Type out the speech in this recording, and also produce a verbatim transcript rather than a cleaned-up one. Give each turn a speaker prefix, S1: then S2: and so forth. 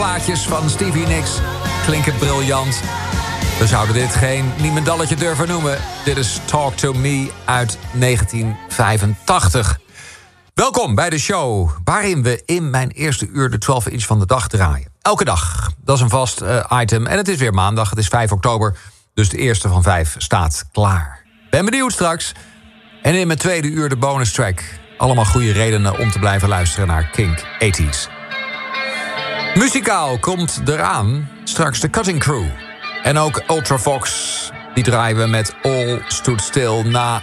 S1: Plaatjes van Stevie Nicks klinken briljant. We zouden dit geen niemendalletje durven noemen. Dit is Talk to Me uit negentien vijfentachtig. Welkom bij de show waarin we in mijn eerste uur de twaalf inch van de dag draaien. Elke dag. Dat is een vast uh, item. En het is weer maandag. Het is vijf oktober. Dus de eerste van vijf staat klaar. Ben benieuwd straks. En in mijn tweede uur de bonus track. Allemaal goede redenen om te blijven luisteren naar Kink tachtiger. Muzikaal komt eraan straks de Cutting Crew. En ook Ultravox. Die draaien we met All Stood Still na